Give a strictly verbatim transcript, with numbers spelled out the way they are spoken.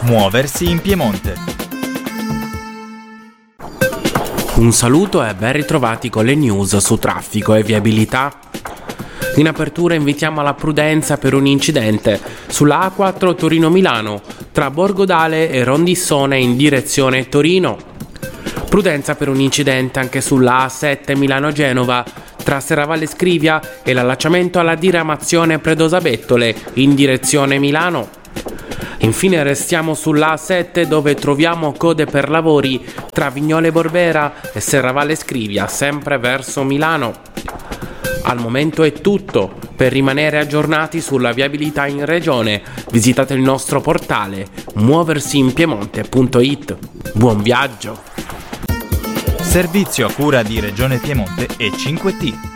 Muoversi in Piemonte. Un saluto e ben ritrovati con le news su traffico e viabilità. In apertura invitiamo alla prudenza per un incidente sulla A quattro Torino-Milano tra Borgodale e Rondissone in direzione Torino. Prudenza per un incidente anche sulla A sette Milano-Genova tra Serravalle Scrivia e l'allacciamento alla diramazione Predosa-Bettole in direzione Milano. Infine restiamo sulla A sette dove troviamo code per lavori tra Vignole Borbera e Serravalle Scrivia, sempre verso Milano. Al momento è tutto. Per rimanere aggiornati sulla viabilità in regione, visitate il nostro portale muoversi in piemonte punto it. Buon viaggio! Servizio a cura di Regione Piemonte e cinque T.